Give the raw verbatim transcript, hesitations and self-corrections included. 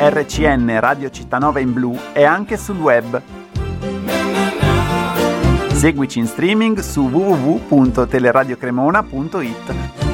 R C N Radio Cittanova in blu è anche sul web. Seguici in streaming su w w w punto teleradiocremona punto it.